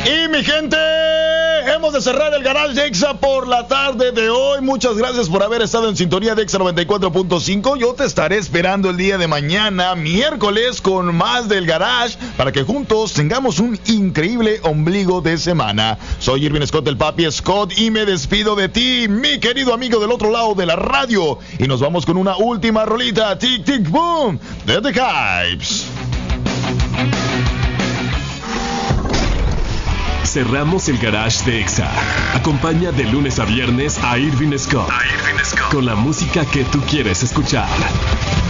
Y mi gente, hemos de cerrar el Garage de Exa por la tarde de hoy. Muchas gracias por haber estado en sintonía de Exa 94.5. Yo te estaré esperando el día de mañana, miércoles, con más del Garage, para que juntos tengamos un increíble ombligo de semana. Soy Irvin Scott, el Papi Scott, y me despido de ti, mi querido amigo del otro lado de la radio. Y nos vamos con una última rolita, Tic Tic Boom, de The Hypes. Cerramos el Garage de Exa. Acompaña de lunes a viernes a Irvin Scott con la música que tú quieres escuchar.